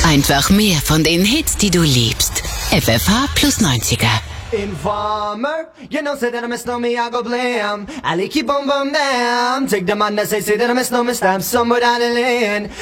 Einfach mehr von den Hits, die du liebst. FFH plus 90er. Informer, you know, say that I miss no me, I go blam. Ali keep on bum down. Take the man that say that I miss no me, stab somewhere down the lane.